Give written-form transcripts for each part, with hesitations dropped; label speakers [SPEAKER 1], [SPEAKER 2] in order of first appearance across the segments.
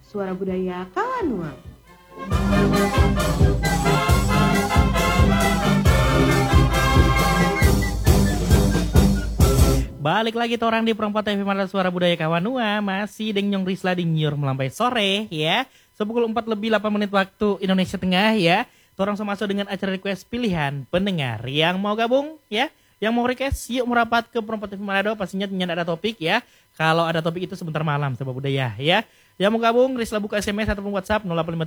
[SPEAKER 1] Suara Budaya Kawanua.
[SPEAKER 2] Balik lagi orang di Perempat TV Mata Suara Budaya Kawanua. Masih Denyong Risla di Nyur melampai sore ya. Sepukul 4 lebih 8 menit waktu Indonesia Tengah ya. Torang sama masuk dengan acara request pilihan pendengar yang mau gabung ya. Yang mau request yuk merapat ke Perempat TV Manado. Pastinya ada topik ya. Kalau ada topik itu sebentar malam Sobat Budaya ya. Yang mau gabung Risla buka SMS ataupun WhatsApp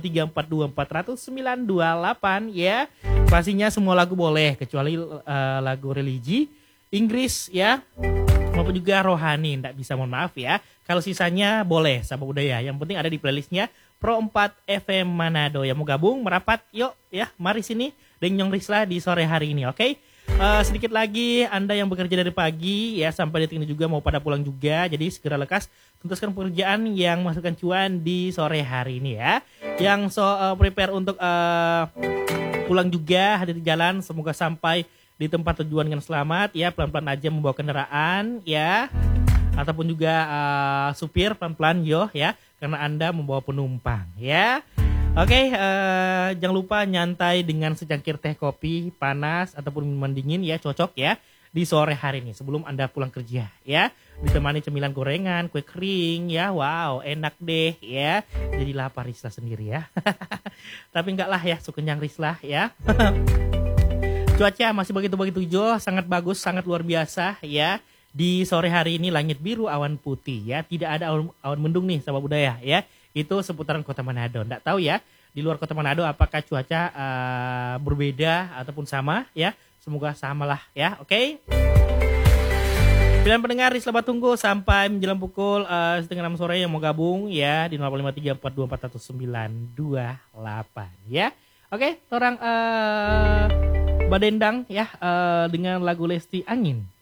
[SPEAKER 2] 0853424928 ya. Pastinya semua lagu boleh kecuali lagu religi, Inggris ya, maupun juga rohani, nggak bisa, mohon maaf ya. Kalau sisanya boleh, Sahabat Budaya. Yang penting ada di playlistnya Pro 4 FM Manado. Yang mau gabung, merapat, yuk ya, mari sini Denyong Risla di sore hari ini, oke? Sedikit lagi, Anda yang bekerja dari pagi ya sampai detik ini juga mau pada pulang juga. Jadi segera lekas tuntaskan pekerjaan yang masukkan cuan di sore hari ini ya. Yang prepare untuk pulang juga, hati di jalan, semoga sampai di tempat tujuan dengan selamat ya, pelan-pelan aja membawa kendaraan ya, ataupun juga supir pelan-pelan yo ya, karena Anda membawa penumpang ya. Oke, jangan lupa nyantai dengan secangkir teh kopi panas ataupun minuman dingin ya, cocok ya di sore hari ini sebelum Anda pulang kerja ya, ditemani cemilan gorengan, kue kering ya, wow enak deh ya, jadi lapar Risla sendiri ya. Tapi enggak lah ya, sukenyang Risla ya. Cuaca masih begitu-begitu sangat bagus, sangat luar biasa ya. Di sore hari ini langit biru, awan putih ya. Tidak ada awan mendung nih Sahabat Budaya ya. Itu seputaran Kota Manado. Nggak tahu ya di luar Kota Manado apakah cuaca berbeda ataupun sama ya. Semoga samalah ya. Oke. Pilihan pendengar Risla tunggu sampai menjelang pukul 5:30 sore yang mau gabung ya di 0553424198 ya. Oke, orang Badendang ya dengan lagu Lesti Angin.